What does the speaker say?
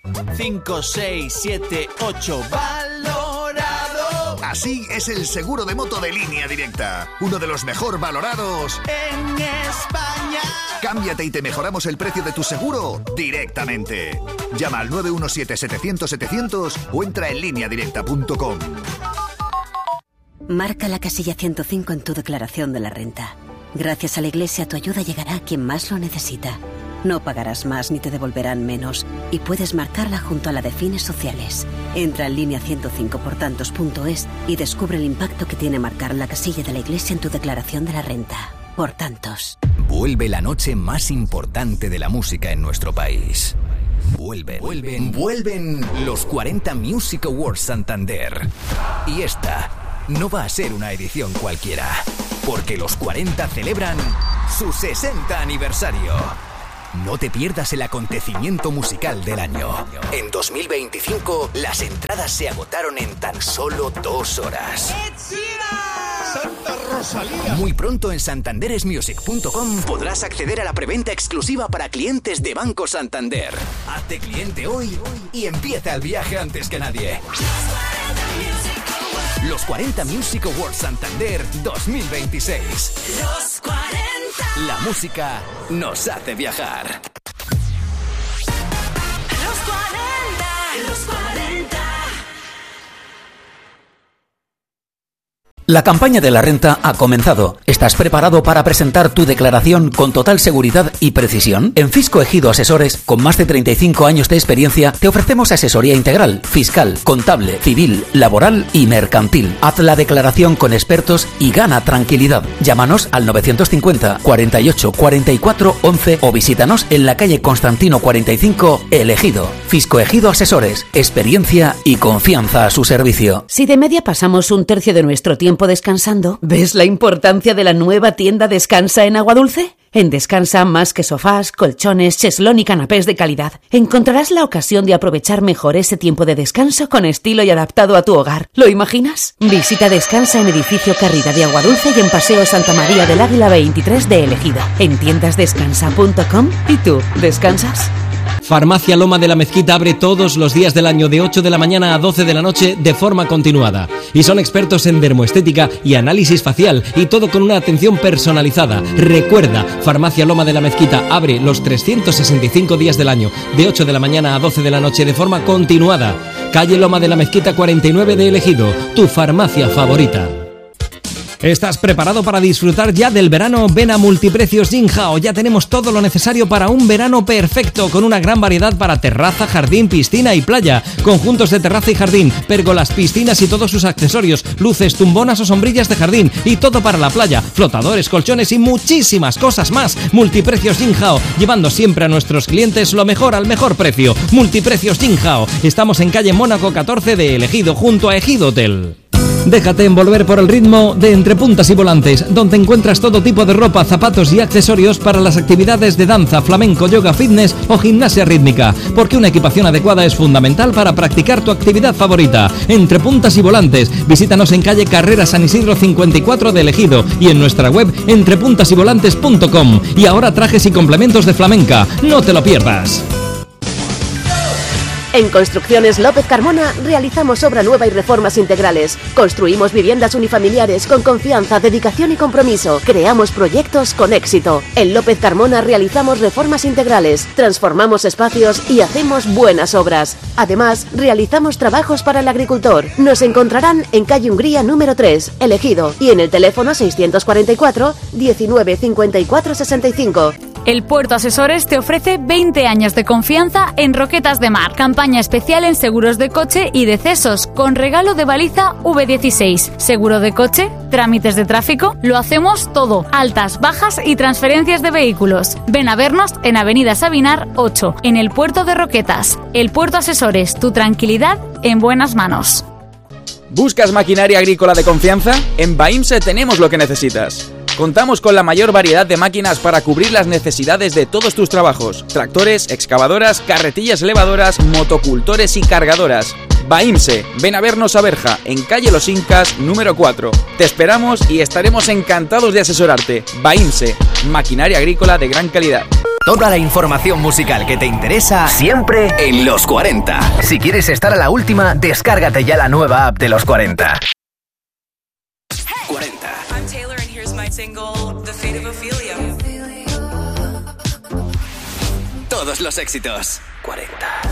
5, 6, 7, 8. ¡Valorado! Así es el seguro de moto de Línea Directa. Uno de los mejor valorados en España. Cámbiate y te mejoramos el precio de tu seguro directamente. Llama al 917-700-700 o entra en lineadirecta.com. Marca la casilla 105 en tu declaración de la renta. Gracias a la Iglesia, tu ayuda llegará a quien más lo necesita. No pagarás más ni te devolverán menos y puedes marcarla junto a la de fines sociales. Entra en línea105portantos.es y descubre el impacto que tiene marcar la casilla de la Iglesia en tu declaración de la renta. Por tantos. Vuelve la noche más importante de la música en nuestro país. Vuelven los 40 Music Awards Santander. Y esta no va a ser una edición cualquiera, porque los 40 celebran su 60 aniversario. No te pierdas el acontecimiento musical del año. En 2025, las entradas se agotaron en tan solo 2 horas. ¡Santa Rosalía! Muy pronto en santanderesmusic.com podrás acceder a la preventa exclusiva para clientes de Banco Santander. Hazte cliente hoy y empieza el viaje antes que nadie. Los 40 Music Awards Santander 2026. Los 40. La música nos hace viajar. Los 40. Los 40. La campaña de la renta ha comenzado. ¿Estás preparado para presentar tu declaración con total seguridad y precisión? En Fisco Ejido Asesores, con más de 35 años de experiencia, te ofrecemos asesoría integral, fiscal, contable, civil, laboral y mercantil. Haz la declaración con expertos y gana tranquilidad. Llámanos al 950 48 44 11 o visítanos en la calle Constantino 45, El Ejido. Fisco Ejido Asesores, experiencia y confianza a su servicio. Si de media pasamos un tercio de nuestro tiempo descansando, ¿ves la importancia de la nueva tienda Descansa en Aguadulce? En Descansa, más que sofás, colchones, cheslón y canapés de calidad, encontrarás la ocasión de aprovechar mejor ese tiempo de descanso con estilo y adaptado a tu hogar. ¿Lo imaginas? Visita Descansa en Edificio Carrida de Aguadulce y en Paseo Santa María del Águila 23 de El Ejido. En tiendasdescansa.com. ¿Y tú, descansas? Farmacia Loma de la Mezquita abre todos los días del año de 8 de la mañana a 12 de la noche de forma continuada. Y son expertos en dermoestética y análisis facial y todo con una atención personalizada. Recuerda, Farmacia Loma de la Mezquita abre los 365 días del año de 8 de la mañana a 12 de la noche de forma continuada. Calle Loma de la Mezquita 49 de El Ejido, tu farmacia favorita. ¿Estás preparado para disfrutar ya del verano? Ven a Multiprecios Jinhao. Ya tenemos todo lo necesario para un verano perfecto, con una gran variedad para terraza, jardín, piscina y playa. Conjuntos de terraza y jardín, pérgolas, piscinas y todos sus accesorios, luces, tumbonas o sombrillas de jardín y todo para la playa, flotadores, colchones y muchísimas cosas más. Multiprecios Jinhao, llevando siempre a nuestros clientes lo mejor al mejor precio. Multiprecios Jinhao. Estamos en calle Mónaco 14 de El Ejido, junto a Ejido Hotel. Déjate envolver por el ritmo de Entre Puntas y Volantes, donde encuentras todo tipo de ropa, zapatos y accesorios para las actividades de danza, flamenco, yoga, fitness o gimnasia rítmica, porque una equipación adecuada es fundamental para practicar tu actividad favorita. Entre Puntas y Volantes, visítanos en calle Carrera San Isidro 54 de El Ejido y en nuestra web entrepuntasyvolantes.com. Y ahora trajes y complementos de flamenca, no te lo pierdas. En Construcciones López Carmona realizamos obra nueva y reformas integrales. Construimos viviendas unifamiliares con confianza, dedicación y compromiso. Creamos proyectos con éxito. En López Carmona realizamos reformas integrales, transformamos espacios y hacemos buenas obras. Además, realizamos trabajos para el agricultor. Nos encontrarán en calle Hungría número 3, El Ejido, y en el teléfono 644 19 54 65. El Puerto Asesores te ofrece 20 años de confianza en Roquetas de Mar. Campaña especial en seguros de coche y decesos, con regalo de baliza V16. Seguro de coche, trámites de tráfico, lo hacemos todo. Altas, bajas y transferencias de vehículos. Ven a vernos en Avenida Sabinar 8, en el Puerto de Roquetas. El Puerto Asesores, tu tranquilidad en buenas manos. ¿Buscas maquinaria agrícola de confianza? En Baimse tenemos lo que necesitas. Contamos con la mayor variedad de máquinas para cubrir las necesidades de todos tus trabajos. Tractores, excavadoras, carretillas elevadoras, motocultores y cargadoras. Baimse, ven a vernos a Berja, en calle Los Incas, número 4. Te esperamos y estaremos encantados de asesorarte. Baimse, maquinaria agrícola de gran calidad. Toda la información musical que te interesa siempre en Los 40. Si quieres estar a la última, descárgate ya la nueva app de Los 40. 40. I'm Taylor and here's my single, The Fate of Ophelia. Todos los éxitos. 40.